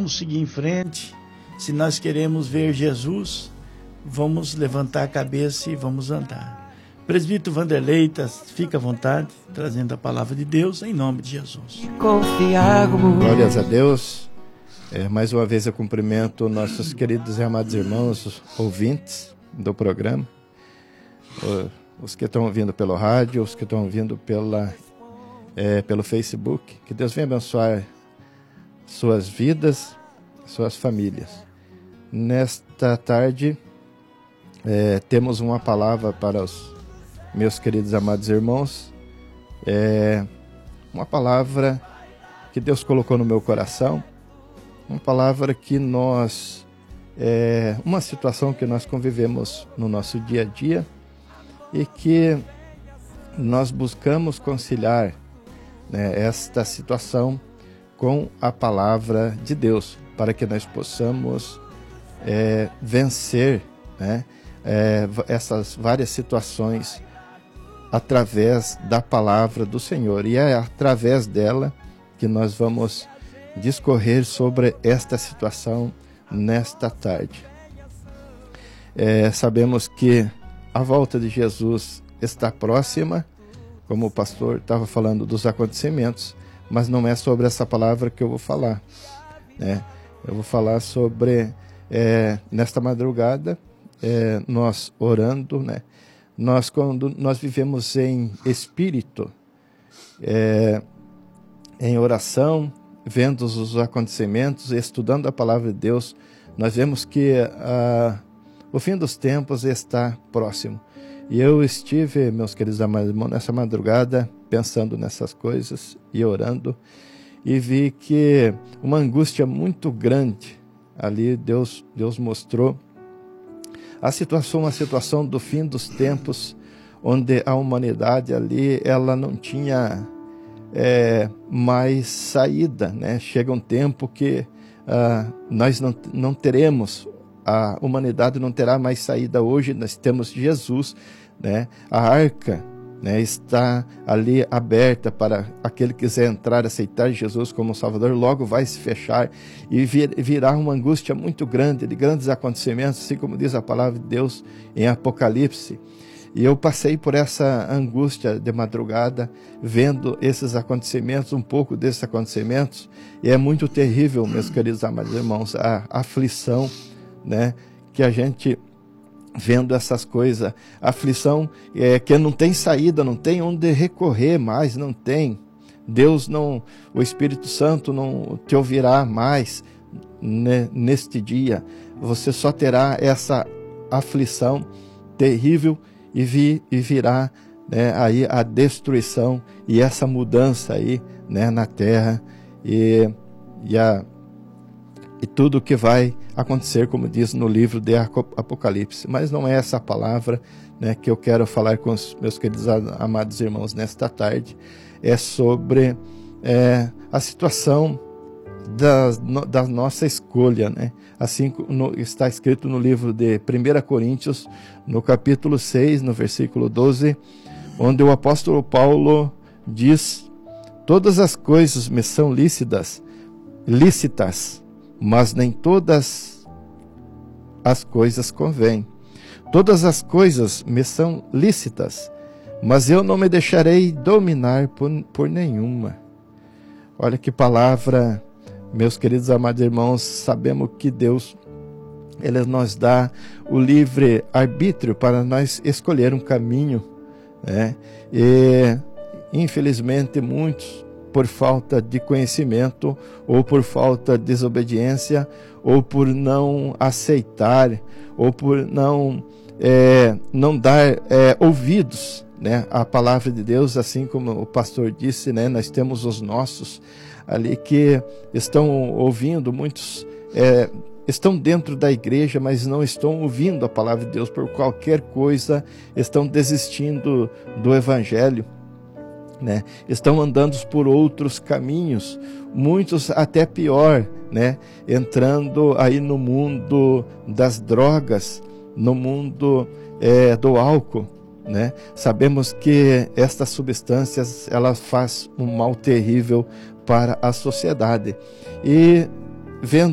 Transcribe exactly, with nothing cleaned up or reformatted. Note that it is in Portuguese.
vamos seguir em frente. Se nós queremos ver Jesus, vamos levantar a cabeça e vamos andar. Presbítero Vanderlei, fica à vontade, trazendo a palavra de Deus, em nome de Jesus. Glórias a Deus. É, mais uma vez eu cumprimento nossos queridos e amados irmãos, os ouvintes do programa, os que estão ouvindo pelo rádio, os que estão ouvindo pela, é, pelo Facebook. Que Deus venha abençoar suas vidas, suas famílias. Nesta tarde, é, temos uma palavra para os meus queridos e amados irmãos. É uma palavra que Deus colocou no meu coração, uma palavra que nós, é uma situação que nós convivemos no nosso dia a dia e que nós buscamos conciliar, né, esta situação com a palavra de Deus, para que nós possamos é, vencer, né, é, essas várias situações através da palavra do Senhor. E é através dela que nós vamos discorrer sobre esta situação nesta tarde. É, sabemos que a volta de Jesus está próxima, como o pastor estava falando dos acontecimentos, mas não é sobre essa palavra que eu vou falar, né? Eu vou falar sobre, é, nesta madrugada, é, nós orando, né? Nós, quando nós vivemos em espírito, é, em oração, vendo os acontecimentos, estudando a palavra de Deus, nós vemos que ah, o fim dos tempos está próximo. E eu estive, meus queridos amados irmãos, nessa madrugada, pensando nessas coisas e orando, e vi que uma angústia muito grande ali, Deus, Deus mostrou a situação, a situação do fim dos tempos, onde a humanidade ali, ela não tinha é, mais saída, né? Chega um tempo que ah, nós não, não teremos, a humanidade não terá mais saída. Hoje nós temos Jesus, né? A arca, né, está ali aberta para aquele que quiser entrar, aceitar Jesus como Salvador, logo vai se fechar e vir, virá uma angústia muito grande, de grandes acontecimentos, assim como diz a palavra de Deus em Apocalipse. E eu passei por essa angústia de madrugada, vendo esses acontecimentos, um pouco desses acontecimentos, e é muito terrível, meus queridos amados irmãos, a aflição, né, que a gente vendo essas coisas, a aflição é que não tem saída, não tem onde recorrer mais, não tem. Deus não, o Espírito Santo não te ouvirá mais, né, neste dia. Você só terá essa aflição terrível e, vi, e virá, né, aí a destruição e essa mudança aí, né, na terra e, e a e tudo o que vai acontecer, como diz no livro de Apocalipse. Mas não é essa palavra, né, que eu quero falar com os meus queridos amados irmãos nesta tarde. É sobre é, a situação da, da nossa escolha, né? Assim no, está escrito no livro de primeira Coríntios, no capítulo seis, no versículo doze, onde o apóstolo Paulo diz: todas as coisas me são lícitas, lícitas, mas nem todas as coisas convêm. Todas as coisas me são lícitas, mas eu não me deixarei dominar por, por nenhuma. Olha que palavra, meus queridos amados irmãos. Sabemos que Deus, Ele nos dá o livre arbítrio para nós escolher um caminho, né? E infelizmente muitos, por falta de conhecimento, ou por falta de desobediência, ou por não aceitar, ou por não, é, não dar é, ouvidos, né, à palavra de Deus, assim como o pastor disse, né, nós temos os nossos ali que estão ouvindo, muitos é, estão dentro da igreja, mas não estão ouvindo a palavra de Deus, por qualquer coisa estão desistindo do evangelho, né? Estão andando por outros caminhos, muitos até pior, né? Entrando aí no mundo das drogas, no mundo é, do álcool, né? Sabemos que estas substâncias, elas fazem um mal terrível para a sociedade. E vendo